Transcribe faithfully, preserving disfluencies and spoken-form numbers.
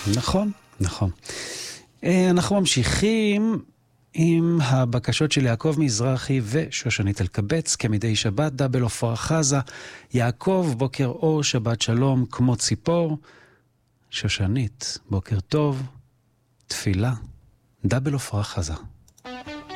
נכון, נכון. אנחנו ממשיכים עם הבקשות של יעקב מזרחי ושושנית אלקבץ, כמדי שבת, דאבל עפרה חזה. יעקב, בוקר אור, שבת שלום, כמו ציפור. שושנית, בוקר טוב, תפילה, דאבל עפרה חזה.